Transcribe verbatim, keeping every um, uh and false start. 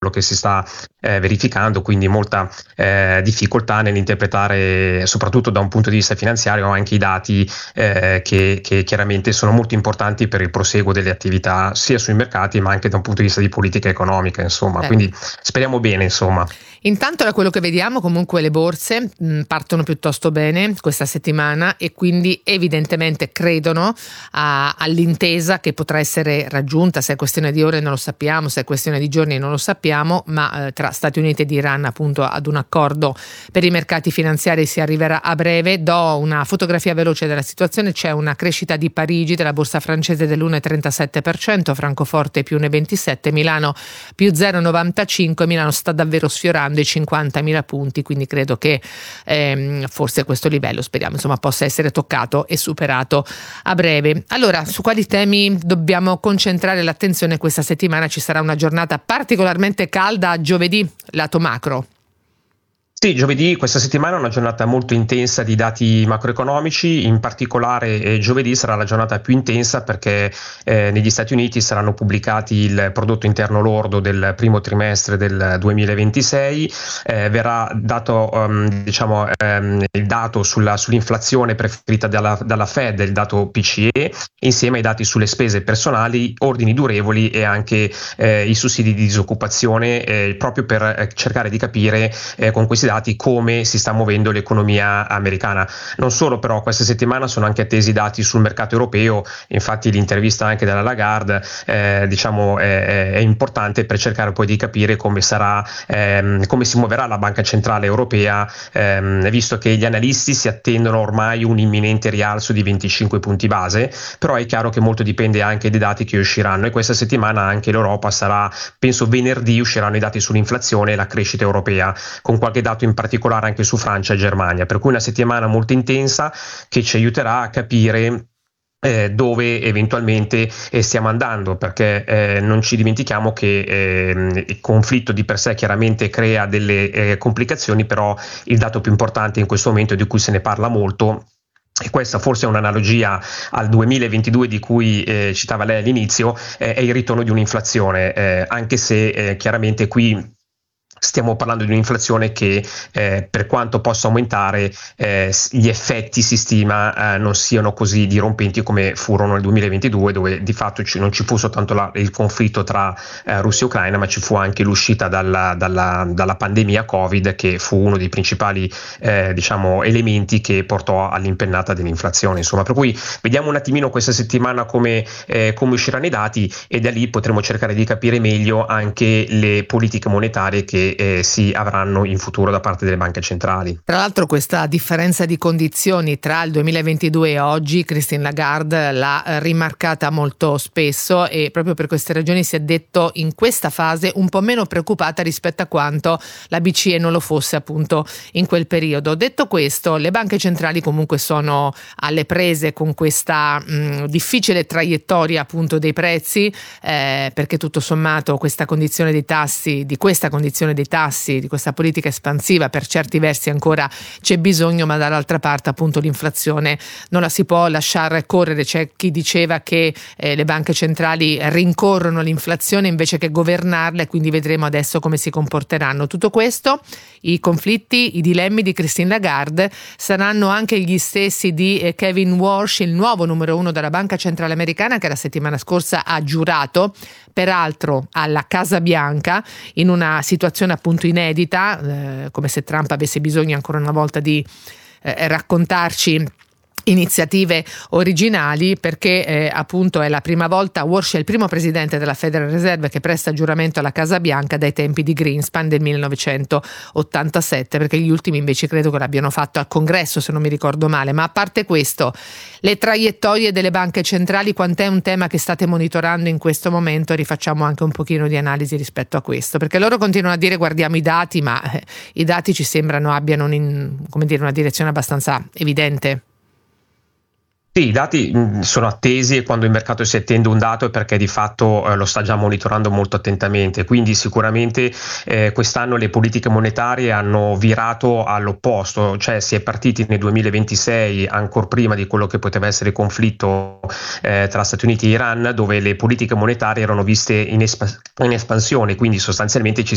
quello che si sta eh, verificando, quindi molta eh, difficoltà nell'interpretare, soprattutto da un punto di vista finanziario, anche i dati eh, che, che chiaramente sono molto importanti per il proseguo delle attività sia sui mercati ma anche da un punto di vista di politica economica, insomma. Certo. Quindi speriamo bene, insomma. Intanto, da quello che vediamo, comunque le borse mh, partono piuttosto bene questa settimana e quindi evidentemente credono a, all'intesa che potrà essere raggiunta, se è questione di ore non lo sappiamo, se è questione di giorni non lo sappiamo, ma eh, tra Stati Uniti ed Iran appunto ad un accordo per i mercati finanziari si arriverà a breve. Do una fotografia veloce della situazione: c'è una crescita di Parigi della borsa francese dell'uno virgola trentasette per cento, Francoforte più uno virgola ventisette, Milano più zero virgola novantacinque, Milano sta davvero sfiorando i cinquantamila punti, quindi credo che ehm, forse questo livello, speriamo insomma, possa essere toccato e superato a breve. Allora, su quali temi dobbiamo concentrare l'attenzione questa settimana? Ci sarà una giornata particolarmente calda giovedì, lato macro. Sì, giovedì, questa settimana è una giornata molto intensa di dati macroeconomici, in particolare eh, giovedì sarà la giornata più intensa perché eh, negli Stati Uniti saranno pubblicati il prodotto interno lordo del primo trimestre del duemilaventisei, eh, verrà dato um, diciamo, um, il dato sulla, sull'inflazione preferita dalla, dalla Fed, il dato P C E, insieme ai dati sulle spese personali, ordini durevoli e anche eh, i sussidi di disoccupazione, eh, proprio per eh, cercare di capire eh, con questi dati come si sta muovendo l'economia americana. Non solo, però questa settimana sono anche attesi dati sul mercato europeo, infatti l'intervista anche della Lagarde eh, diciamo è, è importante per cercare poi di capire come sarà ehm, come si muoverà la Banca Centrale Europea, ehm, visto che gli analisti si attendono ormai un imminente rialzo di venticinque punti base, però è chiaro che molto dipende anche dai dati che usciranno e questa settimana anche l'Europa sarà, penso venerdì usciranno i dati sull'inflazione e la crescita europea, con qualche dato in particolare anche su Francia e Germania, per cui una settimana molto intensa che ci aiuterà a capire Eh, dove eventualmente eh, stiamo andando, perché eh, non ci dimentichiamo che eh, il conflitto di per sé chiaramente crea delle eh, complicazioni, però il dato più importante in questo momento, di cui se ne parla molto, e questa forse è un'analogia al duemilaventidue di cui eh, citava lei all'inizio, eh, è il ritorno di un'inflazione, eh, anche se eh, chiaramente qui stiamo parlando di un'inflazione che eh, per quanto possa aumentare eh, gli effetti si stima eh, non siano così dirompenti come furono nel duemilaventidue, dove di fatto ci, non ci fu soltanto la, il conflitto tra eh, Russia e Ucraina, ma ci fu anche l'uscita dalla, dalla, dalla pandemia Covid, che fu uno dei principali eh, diciamo elementi che portò all'impennata dell'inflazione. Insomma, per cui vediamo un attimino questa settimana come, eh, come usciranno i dati e da lì potremo cercare di capire meglio anche le politiche monetarie che Eh, si avranno in futuro da parte delle banche centrali. Tra l'altro questa differenza di condizioni tra il duemilaventidue e oggi Christine Lagarde l'ha rimarcata molto spesso e proprio per queste ragioni si è detto in questa fase un po' meno preoccupata rispetto a quanto la B C E non lo fosse appunto in quel periodo. Detto questo, le banche centrali comunque sono alle prese con questa mh, difficile traiettoria appunto dei prezzi, eh, perché tutto sommato questa condizione dei tassi, di questa condizione dei tassi, di questa politica espansiva per certi versi ancora c'è bisogno, ma dall'altra parte appunto l'inflazione non la si può lasciare correre. C'è chi diceva che eh, le banche centrali rincorrono l'inflazione invece che governarla e quindi vedremo adesso come si comporteranno. Tutto questo, i conflitti, i dilemmi di Christine Lagarde saranno anche gli stessi di eh, Kevin Warsh, il nuovo numero uno della Banca Centrale Americana, che la settimana scorsa ha giurato, peraltro alla Casa Bianca, in una situazione appunto inedita, eh, come se Trump avesse bisogno ancora una volta di eh, raccontarci iniziative originali, perché eh, appunto è la prima volta, Warsh è il primo presidente della Federal Reserve che presta giuramento alla Casa Bianca dai tempi di Greenspan del millenovecentottantasette, perché gli ultimi invece credo che l'abbiano fatto al Congresso, se non mi ricordo male. Ma a parte questo, le traiettorie delle banche centrali, quant'è un tema che state monitorando in questo momento? Rifacciamo anche un pochino di analisi rispetto a questo, perché loro continuano a dire guardiamo i dati, ma eh, i dati ci sembrano abbiano un, come dire, una direzione abbastanza evidente. Sì, i dati mh, sono attesi e quando il mercato si attende un dato è perché di fatto eh, lo sta già monitorando molto attentamente, quindi sicuramente eh, quest'anno le politiche monetarie hanno virato all'opposto, cioè si è partiti nel duemilaventisei ancora prima di quello che poteva essere il conflitto eh, tra Stati Uniti e Iran, dove le politiche monetarie erano viste in, esp- in espansione, quindi sostanzialmente ci